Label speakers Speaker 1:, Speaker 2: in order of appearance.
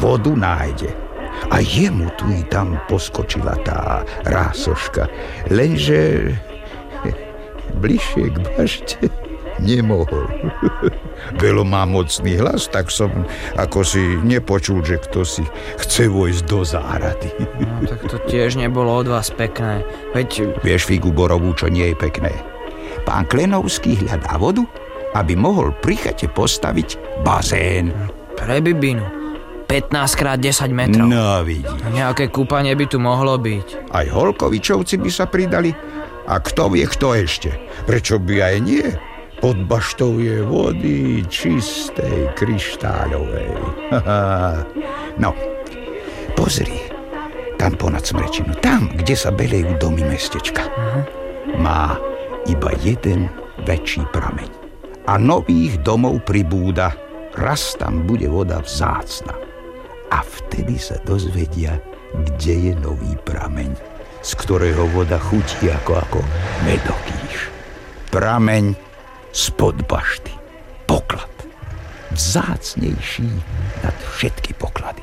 Speaker 1: vodu nájde. A jemu tu i tam poskočila tá rásoška, lenže bližšie k bašte nemohol. Belo má mocný hlas, tak som ako si nepočul, že kto si chce vojsť do záhrady.
Speaker 2: No, tak to tiež nebolo od vás pekné. Veď...
Speaker 1: Vieš, figu borovú, čo nie je pekné. Pán Klenovský hľadá vodu, aby mohol pri chate postaviť bazén.
Speaker 2: Pre Bibinu. 15x10 metrov.
Speaker 1: No vidíš.
Speaker 2: Nejaké kúpanie by tu mohlo byť.
Speaker 1: Aj Holkovičovci by sa pridali. A kto vie, kto ešte. Prečo by aj nie? Pod baštou je vody čistej, kryštáľovej. No, pozri. Tam ponad Smrečinu. Tam, kde sa belejú domy mestečka. Má iba jeden väčší prameň. A nových domov pribúda. Raz tam bude voda vzácna. A vtedy sa dozvedia, kde je nový prameň, z ktorého voda chutí ako medokýš. Prameň spod bašty. Poklad. Vzácnejší nad všetky poklady.